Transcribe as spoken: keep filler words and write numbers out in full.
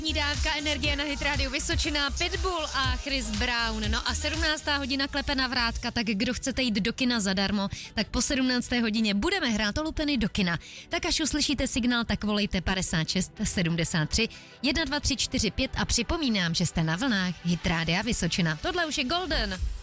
Dávka energie na Hit Radio Vysočina, Pitbull a Chris Brown. No a sedmnáctá hodina klepe na vrátka, tak kdo chcete jít do kina zadarmo, tak po sedmnácté hodině budeme hrát o lupeny do kina. Tak až uslyšíte signál, tak volejte padesát šest sedmdesát tři jedna dva tři čtyři pět a připomínám, že jste na vlnách Hit Rádia Vysočina. Tohle už je Golden.